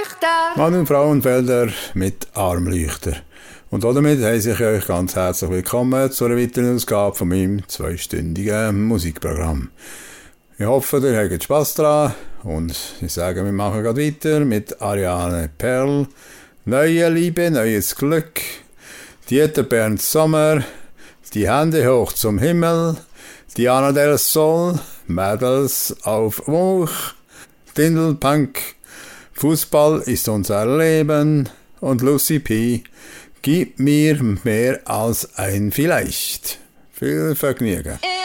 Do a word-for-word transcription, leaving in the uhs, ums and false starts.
Armleuchter. Mann und Frauenfelder mit Armleuchter. Und damit heiße ich euch ganz herzlich willkommen zu einer weiteren Ausgabe von meinem zweistündigen Musikprogramm. Ich hoffe, ihr habt Spass dran und ich sage, wir machen gerade weiter mit Ariane Perl, Neue Liebe, neues Glück, Dieter Bernd Sommer, Die Hände hoch zum Himmel, Diana del Sol, Mädels auf Wuch, Dindelpunk, Fußball ist unser Leben und Lucy P. Gib mir mehr als ein Vielleicht. Viel Vergnügen.